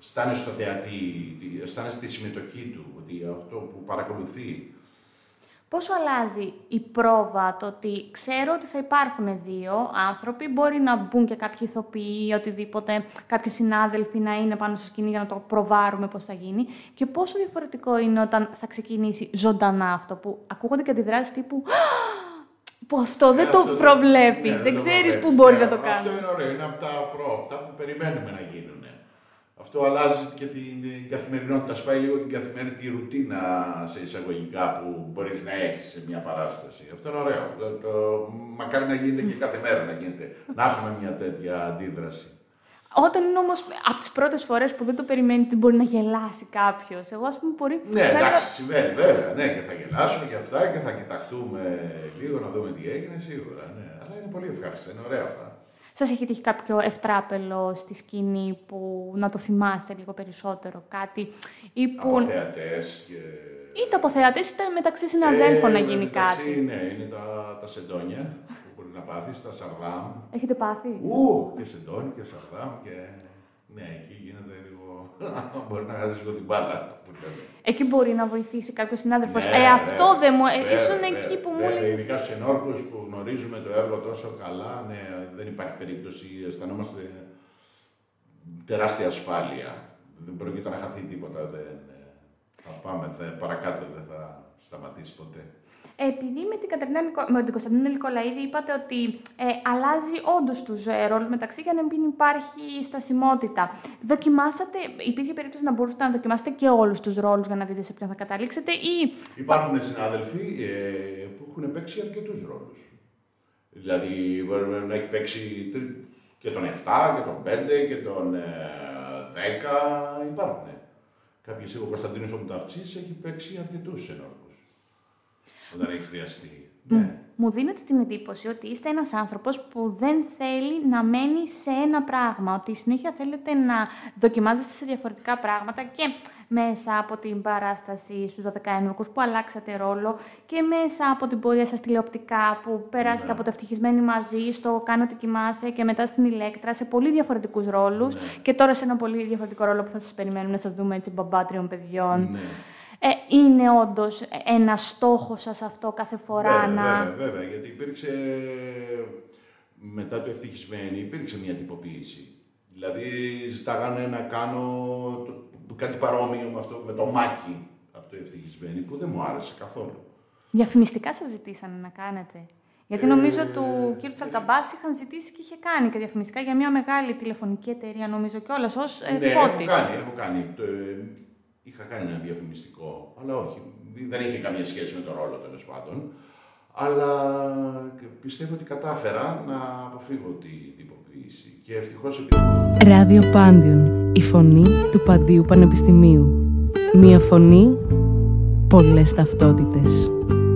αισθάνεσαι στο θεατή, αισθάνεσαι τη συμμετοχή του, ότι αυτό που παρακολουθεί. Πόσο αλλάζει η πρόβα, το ότι ξέρω ότι θα υπάρχουν δύο άνθρωποι, μπορεί να μπουν και κάποιοι ηθοποιοί ή οτιδήποτε, κάποιοι συνάδελφοι να είναι πάνω στο σκηνή για να το προβάρουμε πώς θα γίνει, και πόσο διαφορετικό είναι όταν θα ξεκινήσει ζωντανά αυτό, που ακούγονται και αντιδράσεις τύπου που αυτό δεν το προβλέπεις, δεν ξέρεις πού μπορεί να το κάνει. Αυτό είναι ωραίο, είναι από τα πρώτα που περιμένουμε να γίνουν. Αυτό αλλάζει και την καθημερινότητα, σπάει λίγο την καθημερινή ρουτίνα σε εισαγωγικά που μπορείς να έχεις σε μια παράσταση. Αυτό είναι ωραίο. Μακάρι να γίνεται και κάθε μέρα να γίνεται. Να έχουμε μια τέτοια αντίδραση. Όταν είναι όμως από τις πρώτες φορές που δεν το περιμένει, τι μπορεί να γελάσει κάποιος. Εγώ, ας πούμε, μπορεί. Ναι, εντάξει, συμβαίνει βέβαια. Ναι, και θα γελάσουμε και αυτά και θα κοιταχτούμε λίγο να δούμε τι έγινε σίγουρα. Ναι. Αλλά είναι πολύ ευχάριστα, είναι ωραία αυτά. Σας έχει τύχει κάποιο ευτράπελο στη σκηνή που να το θυμάστε λίγο περισσότερο, κάτι ή που... Από θεατές και... Είτε από θεατές, είτε μεταξύ συναδέλφων να γίνει κάτι. Ναι, είναι τα σεντόνια που μπορεί να πάθεις, τα σαρδάμ. Έχετε πάθει? Και σεντόνι και σαρδάμ και... Ναι, εκεί γίνεται λίγο... μπορεί να χάσεις λίγο την μπάλα. Εκεί μπορεί να βοηθήσει κάποιος συνάδελφος. Αυτό δεν μου... Ήσουν εκεί που μου λέει... Ειδικά στους ενόρκους που γνωρίζουμε το έργο τόσο καλά, ναι, δεν υπάρχει περίπτωση, αισθανόμαστε τεράστια ασφάλεια. Δεν πρόκειται να χαθεί τίποτα, θα πάμε, παρακάτω, δεν θα σταματήσει ποτέ. Επειδή με την Κωνσταντίνα Νικολαίδη είπατε ότι αλλάζει όντως τους ρόλους μεταξύ για να μην υπάρχει στασιμότητα. Δοκιμάσατε, υπήρχε περίπτωση να μπορούσατε να δοκιμάσετε και όλους τους ρόλους για να δείτε σε ποιον θα καταλήξετε ή... Υπάρχουν συνάδελφοι που έχουν παίξει αρκετούς ρόλους. Δηλαδή μπορεί να έχει παίξει και τον 7 και τον 5 και τον 10, υπάρχουν. Κάποιοι, ο Κωνσταντίνος ο Μουταυτσής έχει παίξει αρκετούς ενόρκους. Όταν έχει χρειαστεί. Ναι. Μου δίνετε την εντύπωση ότι είστε ένας άνθρωπος που δεν θέλει να μένει σε ένα πράγμα. Ότι συνέχεια θέλετε να δοκιμάζεστε σε διαφορετικά πράγματα και μέσα από την παράσταση στους 12 ένορκους που αλλάξατε ρόλο και μέσα από την πορεία σας τηλεοπτικά που περάσατε από το Ευτυχισμένοι μαζί στο Κάνω ότι κοιμάσαι και μετά στην Ηλέκτρα σε πολύ διαφορετικούς ρόλους και τώρα σε ένα πολύ διαφορετικό ρόλο που θα σας περιμένουμε να σας δούμε έτσι μπαμπάτριων παιδιών. Ναι. Είναι όντως ένα στόχο σας αυτό κάθε φορά Βέβαια, γιατί υπήρξε, μετά το Ευτυχισμένοι, υπήρξε μια τυποποίηση. Δηλαδή, ζητάγανε να κάνω κάτι παρόμοιο με αυτό, με το Μάκη από το Ευτυχισμένοι, που δεν μου άρεσε καθόλου. Διαφημιστικά σας ζητήσανε να κάνετε? Γιατί νομίζω του κ. Τσαλταμπάση είχαν ζητήσει και είχε κάνει και διαφημιστικά για μια μεγάλη τηλεφωνική εταιρεία, νομίζω κιόλας, ως Φώτης. Έχω κάνει. Είχα κάνει ένα διαφημιστικό, αλλά όχι. Δεν είχε καμία σχέση με τον ρόλο, τέλος πάντων. Αλλά πιστεύω ότι κατάφερα να αποφύγω την τυποποίηση. Και ευτυχώς... Ράδιο Πάντιον, η φωνή του Παντίου Πανεπιστημίου. Μία φωνή, πολλές ταυτότητες.